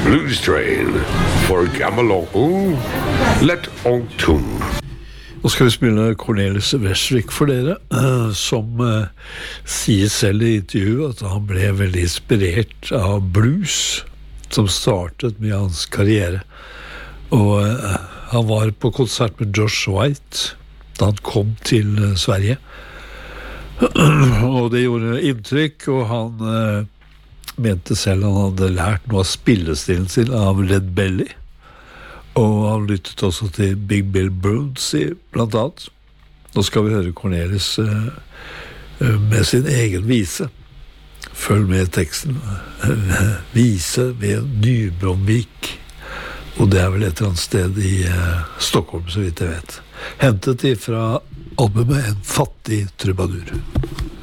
Blues Train for Gamalongo, let on tune. Nå skal vi spille Cornelis Vreeswijk for dere, som sier selv i intervjuet at han ble veldig inspirert av blues, som startet med hans karriere. Og han var på konsert med Josh White da han kom til Sverige. Og det gjorde inntrykk, og han mente selv han hadde lært noe av spillestilen sin av Led Belly. Og han lyttet også til Big Bill Broonzy, blant annet. Nå skal vi høre Cornelis med sin egen vise. Følg med teksten. Vise ved Nybromvik. Og det vel et eller annet sted i Stockholm, så vidt jeg vet. Hentet ifra albumet En fattig trubadur.